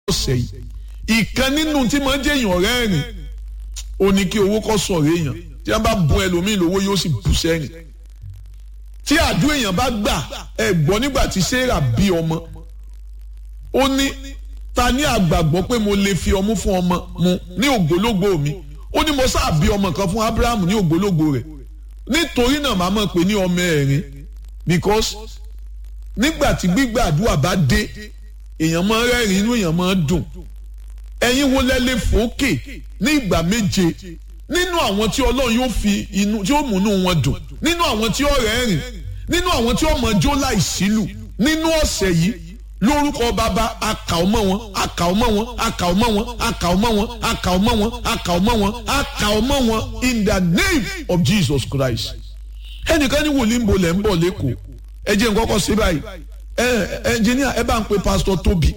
ọ̀sẹ̀ yìí ìkan nínú tí máa ń jẹ́ èèyàn rẹ́rìn ó ní kí owó kọ́ sọ̀rọ̀ èèyàn tí wọ́n bá bùn ẹlòmíì lówó yóò sì bù sẹ́rìn tí àdúrà èèyàn bá gbà ẹ gbọ́ nígbà tí Sarah bí ọmọ ó ní ta ní àgbàgbọ́ pé mo lè fi ọmú fún ọmọ mu ní ògbólógbò mi ó ní mo sáà bí ọmọ kan fún Abraham ní ògbólógbò rẹ̀ nítorí náà màá mọ̀ pé ní ọmọ ẹ̀rín because nígbà tí gbígbàdúrà bá dé èèyàn máa ń rẹ́rìn inú èèyàn máa ń dùn ẹ̀yin wo lẹ lè fòókè ní ìgbà méje nínú àwọn tí Ọlọ́run yóò fi inú tí ó múnú wọn dùn nínú àwọn tí ó rẹ́rìn nínú àwọn tí ó mọ jó láìsílù nínú ọ̀sẹ̀ yìí lórúkọ bàbá akàọmọ wọn akàọmọ wọn akàọmọ wọn akàọmọ wọn akàọmọ wọn akàọmọ wọn akàọmọ wọn in the name of Jesus Christ. ẹnìkan ní wòlíì ń bolẹ̀ ń bọ̀ lẹ́kọ̀ọ́ ẹ jẹ́ nǹkan kọ́ sí báyìí ẹnjìníà ẹ bá ń pe pásítọ̀ Tóbi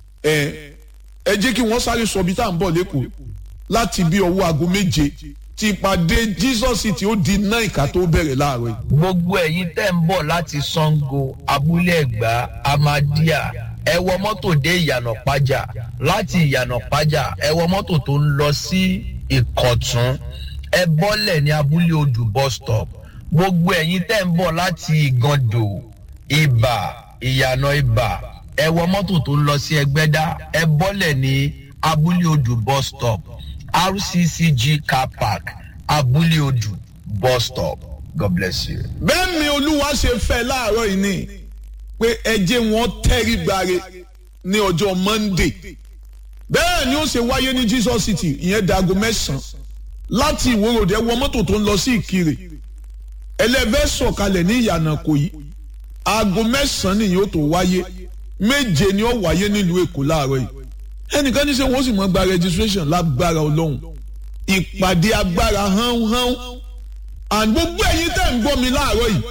ẹ jẹ́ kí wọ́n sáré sọ bí tá à ń bọ̀ lẹ́kọ̀ọ́ láti bí ọwọ́ aago méje tí ìpàdé Jesus tí ó di 9 ká tó bẹ̀rẹ̀ láàárọ̀ yìí. gbogbo ẹ̀yin tẹ́ ń bọ̀ láti Ṣàngó Abúlé Ẹ̀gbá Amadíà ẹ wọ mọ́tò dé Ìyànà Pájà láti Ìyànà Pájà ẹ wọ mọ́tò tó ń lọ sí Ìkọ̀tún ẹ bọ́lẹ̀ ní Abúlé Odù bus stop gbogbo ẹ̀yin tẹ́ ń bọ̀ láti Ìgàndò Ìbà Ìyànà Ìbà ẹ wọ mọ́tò tó ń lọ sí Ẹgbẹ́dá ẹ bọ́lẹ̀ ní Abúlé Odù bus stop RCCG car park Abúlé Odù bus stop. God bless you. bẹ́ẹ̀ ni Olúwa ṣe fẹ́ láàárọ̀ yìí ni pé ẹ jẹ́ wọn tẹ́rí gbáre ní ọjọ́ Monday bẹ́ẹ̀ ni ó ṣe wáyé ní Jesus City ìyẹn dago 9 láti Ìwòròdé wọ mọ́tò tó ń lọ sí Ìkirè ẹlẹ́fẹ́ sọ̀kalẹ̀ ní Ìyànàkòyí aago 9 nìyẹn ó tó wáyé 7 ni ó wáyé nílùú Èkó láàárọ̀ yìí ẹnìkan ní sẹ́ wọ́n sì mọ́ gba registration lágbára Ọlọ́run ìpàdé agbára hán and gbogbo ẹ̀yin tẹ́ ń gbọ́ mi láàárọ̀ yìí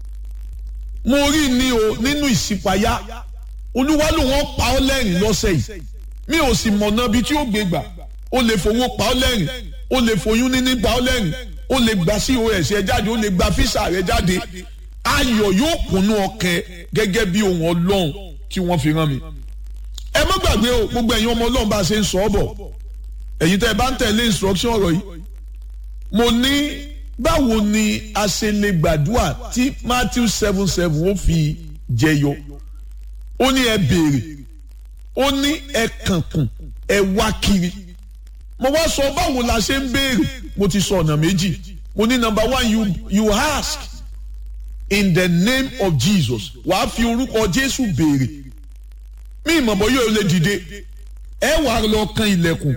mo rí ni o nínú ìṣípayá Olúwa ló wọ́n pa ọ́ lẹ́rìn lọ́sẹ̀ yìí mi ò sì mọ̀nà bí tí ó gbé gbà ó lè fowó pa ọ́ lẹ́rìn ó lè foyún níní pa ọ́ lẹ́rìn ó lè gba COS ẹ jáde ó lè gba físà rẹ jáde ayọ̀ yóò kúnnú ọkàn gẹ́gẹ́ bí ohun Ọlọ́run tí wọ́n fi rán mi ẹ má gbàgbé o gbogbo ẹ̀yin ọmọ Ọlọ́run bá ṣe ń sọ ọ́ bọ̀ ẹ̀yin tẹ́ ẹ bá ń tẹ̀lé instruction ọ̀rọ̀ yìí mo ní báwo ni a ṣe lè gbàdúrà tí Matthew 7:7 ó fi jẹyọ ó ní ẹ béèrè ó ní ẹ kànkùn ẹ wá kiri mo wá sọ báwo la ṣe ń béèrè mo ti sọ ọ̀nà méjì mo ní number 1 you ask in the name of Jesus wàá fi orúkọ Jésù béèrè mi ìmọ̀ bọ́ yóò lè dìde ẹ wà lọ kan ilẹ̀kùn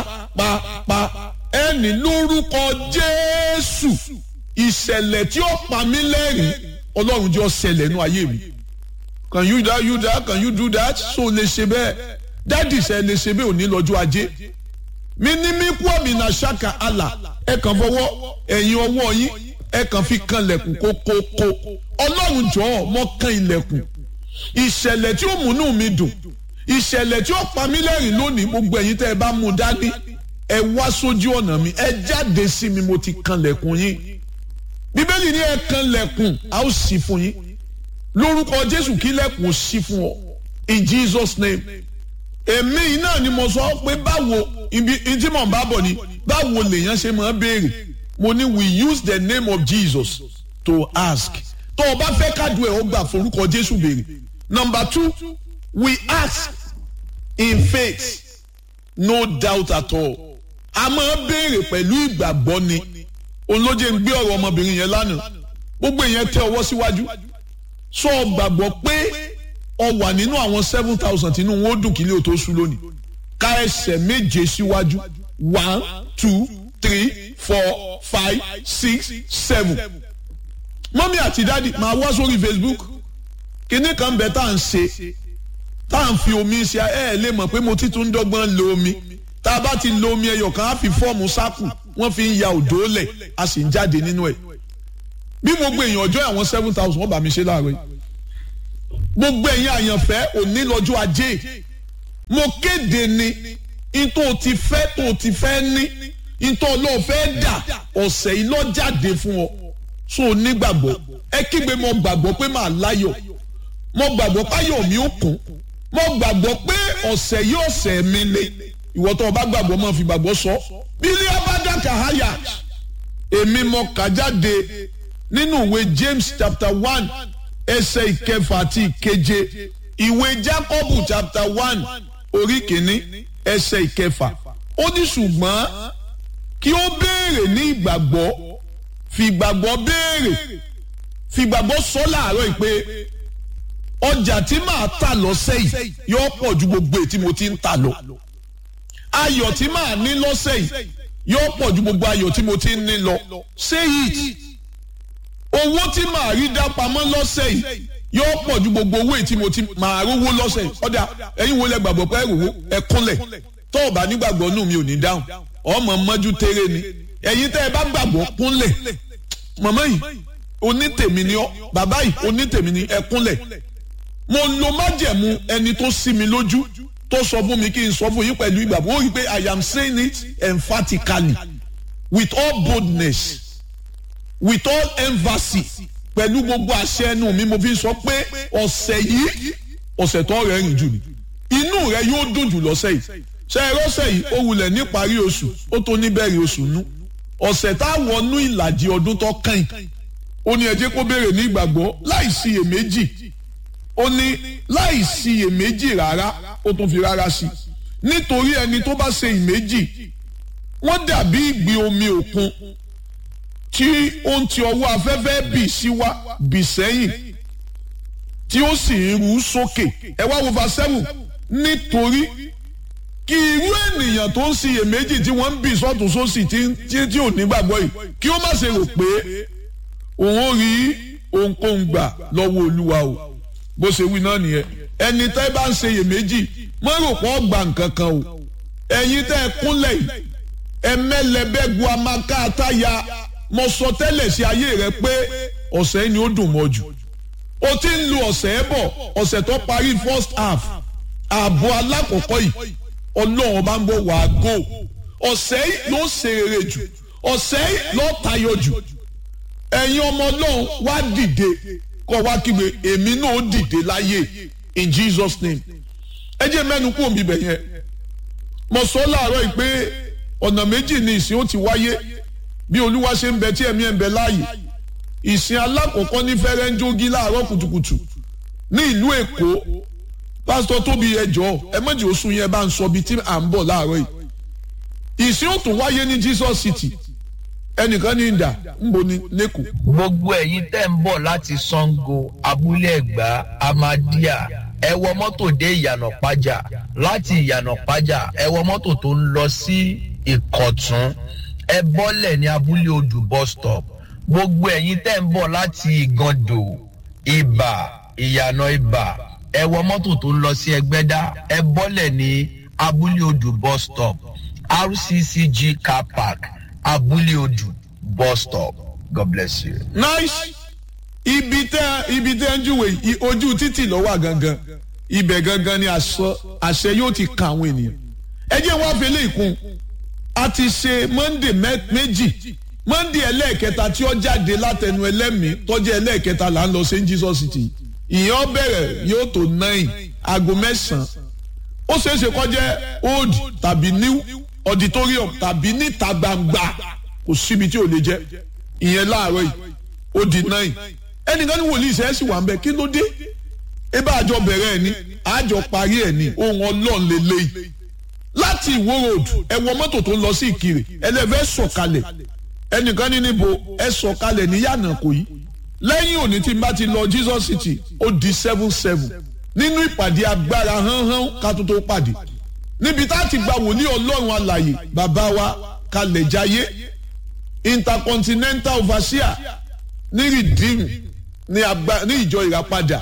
pa ẹ ní lórúkọ Jésù ìṣẹ̀lẹ̀ tí ó pa mí lẹ́rìn Ọlọ́run jẹ́ ó ṣẹlẹ̀ nínú ayé mi can you do that so lè ṣe bẹ́ẹ̀ dádì ṣe lè ṣe bẹ́ẹ̀ òní lọ́jọ́ ajé mi ní mi kú àmì náà ṣáka àlà ẹ kàn fọwọ́ ẹ̀yìn ọwọ́ yín ẹ kàn fi kan ilẹ̀kùn kókókó Ọlọ́run jọ̀ọ́ mọ́ kan ilẹ̀kùn ìṣẹ̀lẹ̀ tí ó múnú mi dùn ìṣẹ̀lẹ̀ tí ó pa mí lẹ́rìn lónìí gbogbo ẹ̀yin tẹ́ ẹ bá mú dání ẹ wá sójú ọ̀nà mi ẹ jáde sí mi mo ti kanlẹ̀kùn yín Bíbélì ní ẹ kanlẹ̀kùn a ó ṣí fún yín lórúkọ Jésù kí lẹ̀kùn ó ṣí fún ọ in Jesus name èmi yìí náà ni mo sọ pé báwo ibi tí mò ń bá bọ̀ ni báwo lèèyàn ṣe máa béèrè mo ní we use the name of Jesus to ask tó o bá fẹ́ kájú ẹ̀ ó gbà forúkọ Jésù béèrè. Number 2 we ask in faith no doubt at all a máa béèrè pẹ̀lú ìgbàgbọ́ ni olóje ń gbé ọ̀rọ̀ ọmọbìnrin yẹn lánàá gbogbo èèyàn tẹ ọwọ́ síwájú sọ gbàgbọ́ pé ọ wà nínú àwọn 7,000 tínú wọn ó dùn kí ilé ò tó ṣú lónìí ká ẹsẹ̀ méje síwájú 1 2 3 4 5 6 7 mọ́mí àti dádì máa wá sórí Facebook kíní kan bẹ̀ tá à ń ṣe tá à ń fi omi ṣe ẹ lè mọ̀ pé mo ti tún dọ́gbọ́n lo omi tá a bá ti lo omi ẹyọ kan á fi fọ́ọ̀mù sáàkù wọ́n fi ń ya òdó lẹ̀ a sì ń jáde nínú ẹ̀ bí gbogbo èèyàn ọjọ́ àwọn 7,000 wọ́n bá mi ṣe láàárọ̀ yìí gbogbo ẹ̀yin àyànfẹ́ òní lọ́jọ́ ajé mo kéde ni ìtò ti fẹ́ ní ìtò ọlọ́ọ̀fẹ́ dà ọ̀sẹ̀ yìí ló jáde fún ọ so nígbàgbọ́ ẹ kígbe mo gbàgbọ́ pé màá láyọ̀ mo gbàgbọ́ páyọ̀ mi ó kún mo gbàgbọ́ pé ọ̀sẹ̀ yìí ọ̀sẹ̀ mi le ìwọ tó o bá gbàgbọ́ máa fi gbàgbọ́ sọ bílí abádàkà háyà èmi mo kà jáde nínú ìwé James chapter 1 ẹsẹ̀ ìkẹfà àti ìkeje ìwé Jacob chapter 1 orí kìíní ẹsẹ̀ ìkẹfà ó ní ṣùgbọ́n kí ó béèrè ní ìgbàgbọ́ fi ìgbàgbọ́ béèrè fi ìgbàgbọ́ sọ láàárọ̀ yìí pé ọjà tí màá tà lọ́sẹ̀ yìí yóò pọ̀ ju gbogbo èyí tí mo ti ń tà lọ ayọ̀ tí màá ní lọ́sẹ̀ yìí yóò pọ̀ ju gbogbo ayọ̀ tí mo ti ń ní lọ say it owó tí màá rí dá pamọ́ lọ́sẹ̀ yìí yóò pọ̀ ju gbogbo owó èyí tí mo ti máa rówó lọ́sẹ̀ yìí ọ̀dà ẹ̀yin wo lẹ gbàgbọ́ pé ẹ̀rọ ẹ kúnlẹ̀ tó o bá nígbàgbọ́ nù mi ò ní dáhùn ọmọ mọ́jú tẹ́rẹ́ ni ẹ̀yin tẹ́ ẹ bá gbàgbọ́ kúnlẹ̀ màmá yìí onítèmi ni ọ́ bàbá yìí onítèmi ni ẹ kúnlẹ̀ mo lo májẹ̀mú ẹni tó sí mi lójú tó sọ fún mi kí n sọ fún yín pẹ̀lú ìgbàgbọ́ ó rí i pé I am saying it emphatically with all boldness with all emphasis pẹ̀lú gbogbo àṣẹ ẹnu mi mo fi sọ pé ọ̀sẹ̀ yìí ọ̀sẹ̀ tó rẹ̀ rìn jù ni inú rẹ̀ yóò dùn jù lọ́sẹ̀ yìí ṣe é rọ́sẹ̀ yìí ó wulẹ̀ níparí oṣù ó tó níbẹ̀rẹ̀ oṣù nú ọ̀sẹ̀ tá a wọnú ìlàjì ọdún tó kàn ó ní ẹ jẹ́ kó béèrè ní ìgbàgbọ́ láì síyèméjì ó ní láì síyèméjì rárá ó tún fi rárá sí nítorí ẹni tó bá ṣe ìméjì wọ́n dàbí ìgbì omi òkun tí ó ń ti ọwọ́ afẹ́fẹ́ bì síwá bì sẹ́yìn tí ó sì ń rú sókè ẹ wá wo verse 7 nítorí kí irú ènìyàn tó ń ṣiyèméjì tí wọ́n ń bì sọ́tún sósì tí ò ní gbàgbọ́ yìí kí ó má ṣe rò pé òun ò rí ohunkóhun gbà lọ́wọ́ Olúwa o bó ṣe wí náà nìyẹn ẹni tẹ́ bá ń ṣiyèméjì má rò pé ó gba nǹkan kan o ẹ̀yin tẹ́ ẹ kúnlẹ̀ yìí ẹ̀mẹ́lẹ́bẹ́gu amaka àtàyà mo sọ tẹ́lẹ̀ sí ayé rẹ pé ọ̀sẹ̀ ni ó dùn mọ́ jù o ti ń lu ọ̀sẹ̀ bọ̀ ọ̀sẹ̀ tó parí first half ààbọ̀ alákọ̀ọ́kọ́ yìí Ọlọ́run bá ń bọ̀ wá go ọ̀sẹ̀ yìí ló ṣe rere jù ọ̀sẹ̀ yìí ló tayọ jù ẹ̀yin ọmọ Ọlọ́run wá dìde kọ́ wá kígbe èmi náà dìde láyé in Jesus name ẹ jẹ́ mẹ́nu kú òmí bẹ̀ yẹn mo sọ láàárọ̀ yìí pé ọ̀nà méjì ni ìsìn ó ti wáyé bí Olúwa ṣe ń bẹ tí ẹ̀mí ẹ̀ ń bẹ láàyè ìsìn alákọ̀ọ́kọ́ ní fẹ́rẹ́ńjógí láàárọ̀ kùtùkùtù ní ìlú Èkó pásítọ̀ Tóbi ẹjọ́ ẹ méjì oṣù yẹn bá ń sọ bí tí à ń bọ̀ láàárọ̀ yìí ìsìn ó tún wáyé ní Jesus City ẹnìkan ní ìdá ń bo ní lẹ́kọ̀ọ́. gbogbo ẹ̀yin tẹ́ ń bọ̀ láti Ṣàngó Abúlé Ẹ̀gbá Amadíà ẹ wọ mọ́tò dé ìyànà Pájà láti ìyànà Pájà ẹ wọ mọ́tò tó ń lọ sí Ìkọ̀tún ẹ bọ́lẹ̀ ní Abúlé Odù bus stop gbogbo ẹ̀yin tẹ́ ń bọ̀ láti Ìgàndò Ìbà ìyànà Ìbà ẹ wọ mọ́tò tó ń lọ sí Ẹgbẹ́dá ẹ bọ́lẹ̀ ní Abúlé Odù bus stop RCCG car park Abúlé Odù bus stop. God bless you. Nice. Ibi tẹ́ ń júwe ojú títì ló wà gangan ibẹ̀ gangan ni àṣẹ yóò ti kan àwọn ènìyàn. ẹ jẹ́ wá fi eléyìí kún a ti ṣe Monday méjì Monday ẹlẹ́ẹ̀kẹta tí ó jáde látẹnu ẹlẹ́mìí tọ́jú ẹlẹ́ẹ̀kẹta là ń lọ sí Jesus City ìyẹn bẹ̀rẹ̀ yóò tó 9 aago 9 ó ṣeéṣe kó jẹ́ old tàbí new auditorium tàbí níta gbangba kò síbi tí ò lè jẹ́ ìyẹn láàárọ̀ yìí ó di 9 ẹnìkan ní wòlíì ṣe é sì wà ń bẹ kí ló dé ebe àjọ bẹ̀rẹ̀ ẹ̀ ní àjọ parí ẹ̀ ní ohun Ọlọ́run lélẹ́yìí láti Ìwó road ẹ wọ mọ́tò tó ń lọ sí Ìkirè ẹlẹ́fẹ́ sọ̀kalẹ̀ ẹnìkan ní níbo ẹ sọ̀kalẹ̀ ní Yànàkòyí lẹ́yìn òní tí n bá ti lọ Jesus City ó di 7 nínú ìpàdé agbára hánhán ká tó pàdé níbi tá a ti gba wòlíì Ọlọ́run alààyè bàbá wa Kalẹ̀ Jayé intercontinental overseer ní Redeem ní ìjọ Ìràpadà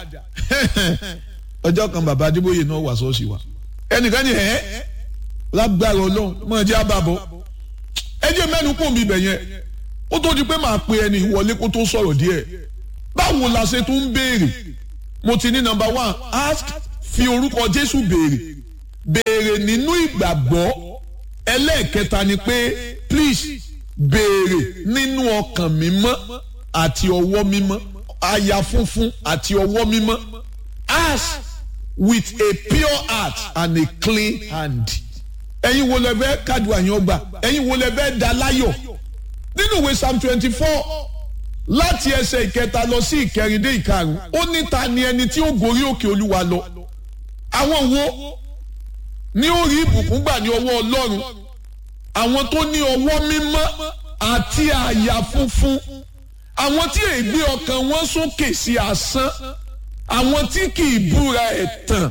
ọjọ́ kan bàbá Adébóyè náà wà sọ́ọ̀sì wa ẹnìkan ní lágbára Ọlọ́run mọ̀ jẹ́ àbàbọ̀ ẹ jẹ́ mẹ́nu kò mi bẹ̀ yẹn ó tó di pé màá pe ẹni ìwọlé kó tó sọ̀rọ̀ díẹ̀ báwo la ṣe tún ń béèrè mo ti ní number 1 ask fi orúkọ Jésù béèrè nínú ìgbàgbọ́ ẹlẹ́ẹ̀kẹta ni pé please béèrè nínú ọkàn mímọ́ àti ọwọ́ mímọ́ àyà funfun àti ọwọ́ mímọ́ ask with a pure heart and a clean hand. ẹ̀yin wo lẹ fẹ́ kádùá yín ọgbà, ẹ̀yin wo lẹ fẹ́ dá láyọ̀. nínú ìwé Psalm 24 láti ẹsẹ̀ ìkẹta lọ sí ìkẹrin dé ìkarùn, ó ní ta ni ẹni tí ó gorí òkè Olúwa lọ. àwọn wo ni ó rí ìbùkún gbà ní ọwọ́ Ọlọ́run? àwọn tó ní ọwọ́ mímọ́ àti àyà funfun, àwọn tí ègbé ọkàn wọn sókè sí asán, àwọn tí kì í búra ẹ̀tàn,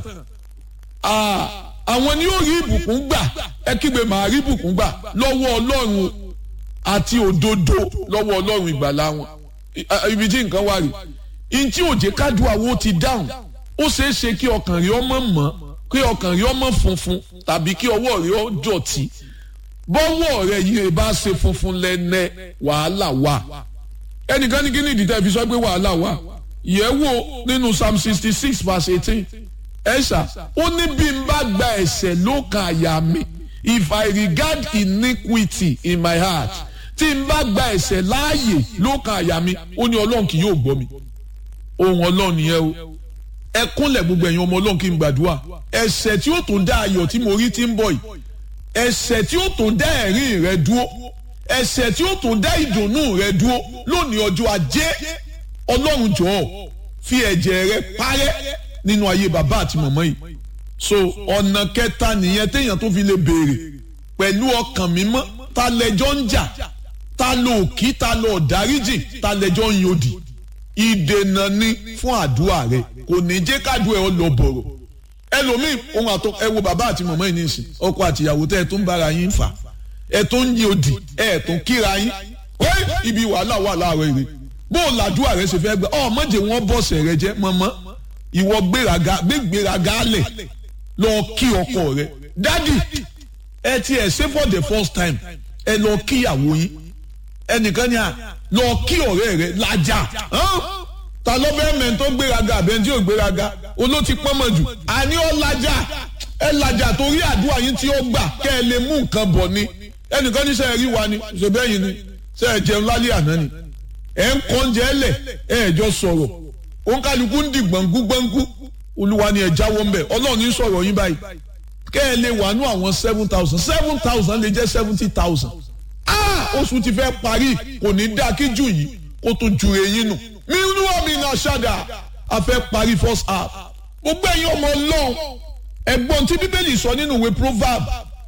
àwọn ni ó rí ìbùkún gbà. ẹ kígbe màá rí ìbùkún gbà lọ́wọ́ Ọlọ́run àti òdodo lọ́wọ́ Ọlọ́run ìgbàlà wọn. ibi tí nǹkan wà rí ntí òjé kádùá wo ti dáhùn. ó ṣeé ṣe kí ọkàn rí ọmọ mọ́, kí ọkàn rí ọmọ funfun, tàbí kí ọwọ́ rí ọ dọ̀tí. bọ́wọ́ rẹ̀ yìí bá ṣe funfun lẹ́nẹ́, wàhálà wà. ẹnìkan ní kí ni ìdí tẹ́ fi sọ pé wàhálà wà? yẹ̀ wò nínú Psalm 66 verse 18. ẹ̀ṣà ó ní bí n bá gba ẹ̀ṣẹ̀ lókàn àyà mi, if I regard iniquity in my heart, tí n bá gba ẹ̀ṣẹ̀ láàyè lókàn àyà mi, ó ní Ọlọ́run kì yóò gbọ́ mi. ohun Ọlọ́run nìyẹn o. ẹ kúnlẹ̀ gbogbo ẹ̀yin ọmọ Ọlọ́run kí n gbàdúrà. ẹ̀ṣẹ̀ tí ó tún dá ayọ̀ tí mo rí tí ń bọ̀ yìí, ẹ̀ṣẹ̀ tí ó tún dá ẹ̀rín rẹ dúró, ẹ̀ṣẹ̀ tí ó tún dá ìdùnnú rẹ dúró lónìí ọjọ́ Ajé, Ọlọ́run jọ̀ọ́ fi ẹ̀jẹ̀ rẹ parẹ́ nínú ayé bàbá àti màmá yìí. so ọ̀nà kẹta nìyẹn téèyàn tó fi lè béèrè pẹ̀lú ọkàn mímọ́. ta lẹjọ́ ń jà, ta ló òkì, ta ló ọ̀dáríjì, ta lẹjọ́ ń yòdì. ìdènà ni fún àdúrà rẹ, kò ní jẹ́ kádùá ẹ ọ lọ bọ̀rọ̀. ẹlòmíì ohun àtọ ẹ wo bàbá àti màmá yìí nísìn, ọkọ àtìyàwó tẹ ẹ tó ń bára yín fà, ẹ tó ń yòdì, ẹ tó ń kíra yín. ibi wàhálà wà láàárọ̀ èrè. bó o làdúrà rẹ ṣe fẹ́ gbà ọ mọ̀jẹ̀ wọn bọ̀sẹ̀ rẹ jẹ́ mọ́mọ́. ìwọ gbéraga lẹ̀ lọ kí ọkọ rẹ. dádì ẹ ti ẹ̀ ṣe for the first time ẹ lọ kíyàwó yín. ẹnìkan ni lọ kí ọ̀rẹ́ rẹ lájà. ta ló bẹ́ẹ̀ mẹ́rin tó gbéraga àbẹ́ tí ò gbéraga olóòtí pọ́nmọ̀ jù. àní ọ lájà, ẹ lájà torí àdúrà yín tí ó gbà kẹ́ ẹ lè mú nǹkan bọ̀ ni. ẹnìkan ní sẹ́yìn rí wa ni ṣèbẹ́yìn ni sẹ́yìn jẹun lálẹ́ àná ni. ẹ̀ ń kọ́njẹ́ lẹ̀ ẹ̀ jọ sọ̀rọ̀. òǹkàlùkù ń di gbọ̀ngú. Olúwa ni ẹ jáwọ́ ń bẹ̀. Ọlọ́run ní sọ̀rọ̀ yín báyìí. kẹ́ ẹ lè wà nú àwọn 7,000 lè jẹ́ 70,000. oṣù ti fẹ́ parí, kò ní dá kí jù yìí kó tó ju eyín nù. nínú àmì náà ṣáda a fẹ́ parí first half. gbogbo ẹ̀yin ọmọ Ọlọ́run, ẹ̀gbọ́n tí Bíbélì sọ nínú ìwé Proverbs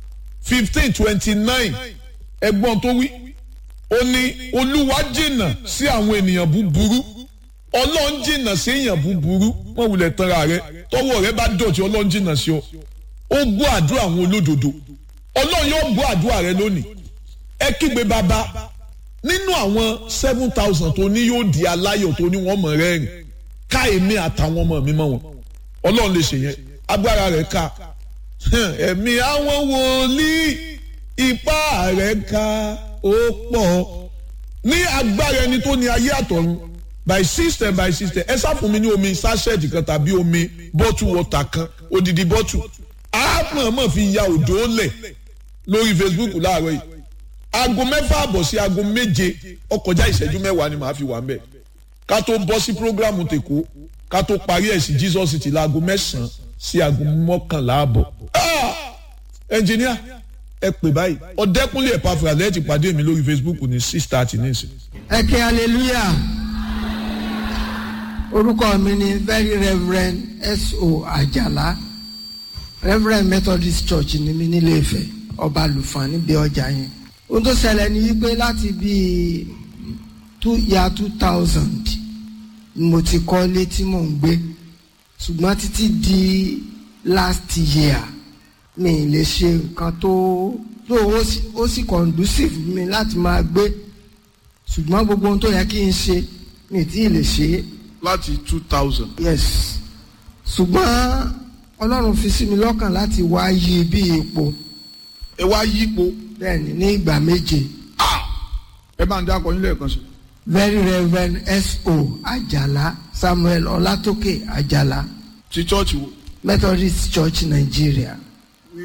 15:29, ẹ̀gbọ́n tó wí, ó ní Olúwa jìnnà sí àwọn ènìyàn búburú, Ọlọ́run jìnnà sí èèyàn búburú. wọ́n wulẹ̀ tanra rẹ, tọ́wọ́ rẹ bá dọ̀tí Ọlọ́run jìnnà sí ọ. ó gbọ́ àdúrà àwọn olódodo. Ọlọ́run yóò gbọ́ àdúrà rẹ lónìí. ẹ kígbe bàbá, nínú àwọn 7,000 tó ní yóò di aláyọ̀ tó ní wọ́n mọ̀ rẹ́rìn, ká èmi àtàwọn ọmọ mi mọ́ wọn. Ọlọ́run lè ṣe yẹn, agbára rẹ̀ ká. ẹ̀mí àwọn wòlíì, ipá rẹ̀ ká ó pọ̀. ní agbára ẹni tó ní ayé àtọ̀run, by system ẹ sá fún mi ní omi sachet kan tàbí omi bottle water kan, odidi bottle. àmọ́ fi ya òdò lẹ̀ lórí Facebook láàárọ̀ yìí. aago 6:30 sí aago 7 ó kọjá ìṣẹ́jú 10 ni màá fi wà ń bẹ̀. ká tó bọ́ sí programu tèkó, ká tó parí ẹ̀ sí Jesus City láago 9 sí aago 11:30. ẹnjìníà ẹ pè báyìí. Ọ̀dẹ́kúnlé Epafras lẹ́yìn ti pàdé mi lórí Facebook ní 6:30 nísìn. ẹ kí hallelujah. orúkọ mi ni Very Reverend S.O. Àjàlá, Reverend Methodist Church ní mi nílé Ifẹ̀, ọba lùfàn níbi ọjà yẹn. ohun tó ṣẹlẹ̀ ni wípé láti bíi 2000 ni mo ti kọ́lé tí mò ń gbé, ṣùgbọ́n títí di last year mi lè ṣe nǹkan tó ó sì conducive mi láti máa gbé, ṣùgbọ́n gbogbo ohun tó yẹ kí n ṣe mi tí ì lè ṣe. láti 2000. yes, ṣùgbọ́n Ọlọ́run fi sí mi lọ́kàn láti wá yí bí ipò. ẹ wá yípo. bẹ́ẹ̀ni, ní ìgbà 7. ẹ bá ń dákọ nílé ẹ̀kan sí. Very Reverend S.O. Àjàlá Samuel Ọlátókè Àjàlá. ti church wo. Methodist Church Nigeria.